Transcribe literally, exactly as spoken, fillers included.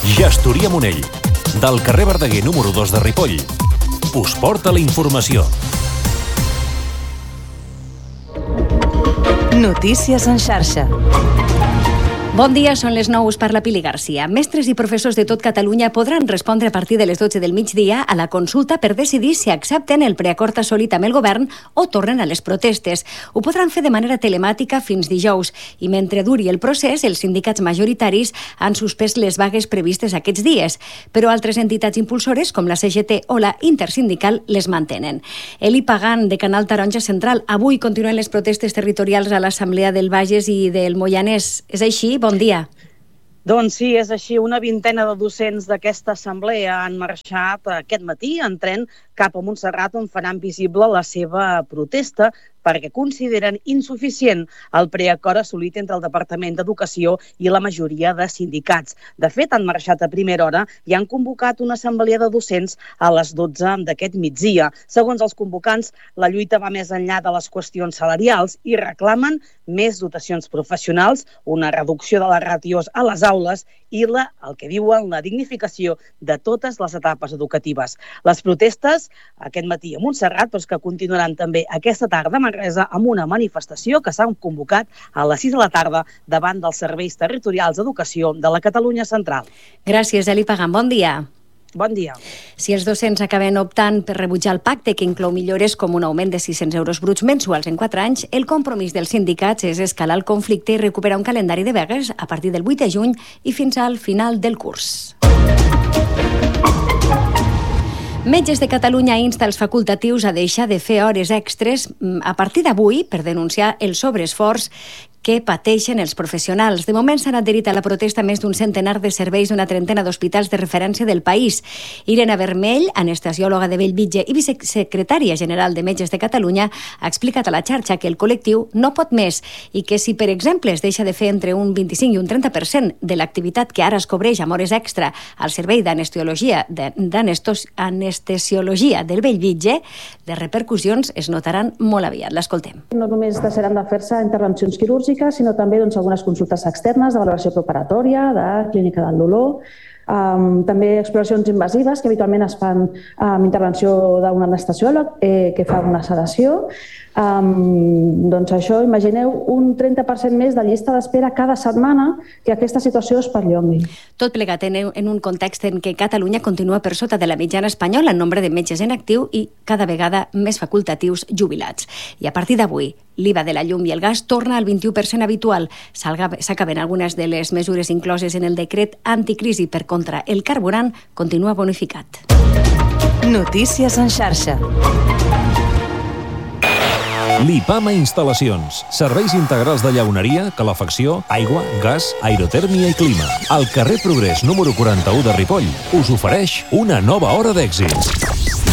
Gestoria Monell, del carrer Verdaguer número dos de Ripoll. Us porta la informació. Notícies en xarxa. Bon dia, són les nou, us parla Pili Garcia. Mestres i professors de tot Catalunya podran respondre a partir de les dotze del migdia a la consulta per decidir si accepten el preacord assolit amb el govern o tornen a les protestes. Ho podran fer de manera telemàtica fins dijous i mentre duri el procés, els sindicats majoritaris han suspès les vagues previstes aquests dies, però altres entitats impulsores com la C G T o la Intersindical les mantenen. Eli Pagan, de Canal Taronja Central, avui continuen les protestes territorials a l'Assemblea del Bages i del Moianès. És així? Bon dia. Doncs sí, és així. Una vintena de docents d'aquesta assemblea han marxat aquest matí en tren cap a Montserrat, on faran visible la seva protesta perquè consideren insuficient el preacord assolit entre el Departament d'Educació i la majoria de sindicats. De fet, han marxat a primera hora i han convocat una assemblea de docents a les dotze d'aquest migdia. Segons els convocants, la lluita va més enllà de les qüestions salarials i reclamen més dotacions professionals, una reducció de les ràtios a les aules i la, el que diuen, la dignificació de totes les etapes educatives. Les protestes aquest matí a Montserrat, però que continuaran també aquesta tarda a Manresa amb una manifestació que s'ha convocat a les sis de la tarda davant dels serveis territorials d'educació de la Catalunya Central. Gràcies, Eli Pagan. Bon dia. Bon dia. Si els docents acaben optant per rebutjar el pacte, que inclou millores com un augment de sis-cents euros bruts mensuals en quatre anys, el compromís dels sindicats és escalar el conflicte i recuperar un calendari de vagues a partir del vuit de juny i fins al final del curs. Metges de Catalunya insta els facultatius a deixar de fer hores extres a partir d'avui per denunciar el sobreesforç que pateixen els professionals. De moment s'han adherit a la protesta més d'un centenar de serveis d'una trentena d'hospitals de referència del país. Irene Vermell, anestesiòloga de Bellvitge i vicesecretària general de Metges de Catalunya, ha explicat a la xarxa que el col·lectiu no pot més i que si, per exemple, es deixa de fer entre un vint-i-cinc i un trenta per cent de l'activitat que ara es cobreix amb hores extra al servei d'anestesiologia d'anestesiologia del Bellvitge, les repercussions es notaran molt aviat. L'escoltem. No només deixaran de fer-se intervencions quirúrgiques, sinó també doncs, algunes consultes externes de valoració preparatòria, de clínica del dolor, um, també exploracions invasives que habitualment es fan amb intervenció d'un anestesiòleg eh, que fa una sedació. Um, doncs això, imagineu un trenta per cent més de llista d'espera cada setmana que aquesta situació es perllongui. Tot plegat en, en un context en què Catalunya continua per sota de la mitjana espanyola en nombre de metges en actiu i cada vegada més facultatius jubilats. I a partir d'avui, l'I V A de la llum i el gas torna al vint-i-u per cent habitual. S'acaben algunes de les mesures incloses en el decret anticrisi per contra el carburant, continua bonificat. Notícies en xarxa. Lipama Instal·lacions. Serveis integrals de llauneria, calefacció, aigua, gas, aerotèrmia i clima. Al carrer Progrés número quaranta-u de Ripoll us ofereix una nova hora d'èxits.